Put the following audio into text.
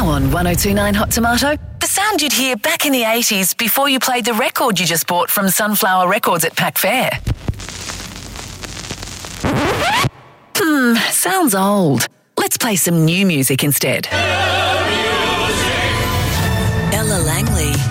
Now on 1029 Hot Tomato, the sound you'd hear back in the 80s before you played the record you just bought from Sunflower Records at Pack Fair. Sounds old. Let's play some new music instead. Ella Langley.